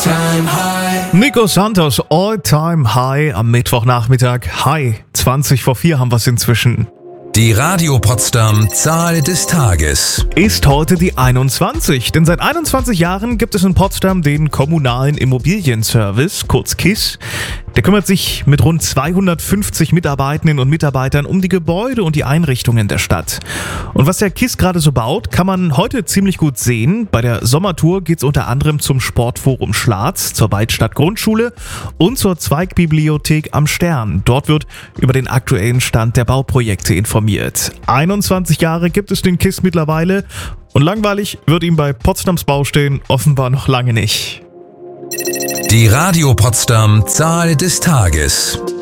All-Time High. Nico Santos, All-Time High am Mittwochnachmittag. Hi, 20 vor 4 haben wir es inzwischen. Die Radio Potsdam Zahl des Tages. Ist heute die 21, denn seit 21 Jahren gibt es in Potsdam den Kommunalen Immobilienservice, kurz KISS. Der kümmert sich mit rund 250 Mitarbeitenden und Mitarbeitern um die Gebäude und die Einrichtungen der Stadt. Und was der KISS gerade so baut, kann man heute ziemlich gut sehen. Bei der Sommertour geht es unter anderem zum Sportforum Schlatz, zur Waldstadt Grundschule und zur Zweigbibliothek am Stern. Dort wird über den aktuellen Stand der Bauprojekte informiert. 21 Jahre gibt es den KISS mittlerweile und langweilig wird ihm bei Potsdams Baustellen offenbar noch lange nicht. Die Radio Potsdam Zahl des Tages.